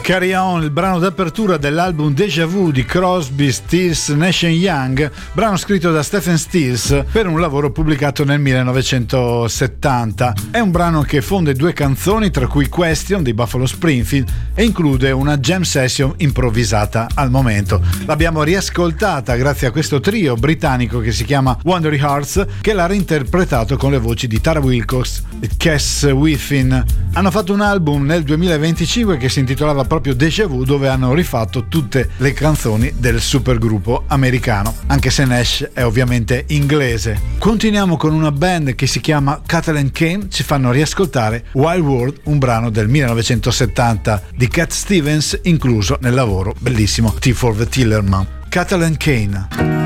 Carry On, il brano d'apertura dell'album Déjà Vu di Crosby, Stills, Nash & Young, brano scritto da Stephen Stills per un lavoro pubblicato nel 1970. È un brano che fonde due canzoni, tra cui Question dei Buffalo Springfield, e include una jam session improvvisata al momento. L'abbiamo riascoltata grazie a questo trio britannico che si chiama Wandering Hearts, che l'ha reinterpretato con le voci di Tara Wilcox e Cass Whiffin. Hanno fatto un album nel 2025 che si intitolava proprio Déjà Vu, dove hanno rifatto tutte le canzoni del supergruppo americano, anche se Nash è ovviamente inglese. Continuiamo con una band che si chiama Cattle & Cane, ci fanno riascoltare Wild World, un brano del 1970 di Cat Stevens, incluso nel lavoro bellissimo Tea for the Tillerman. Cattle & Cane.